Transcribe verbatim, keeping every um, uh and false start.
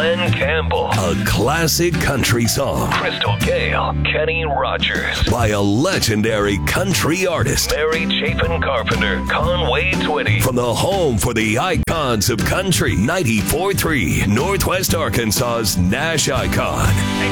Glenn Campbell. A classic country song. Crystal Gale, Kenny Rogers. By a legendary country artist. Mary Chapin Carpenter, Conway Twitty. From the home for the icons of country, ninety-four point three, Northwest Arkansas's Nash Icon.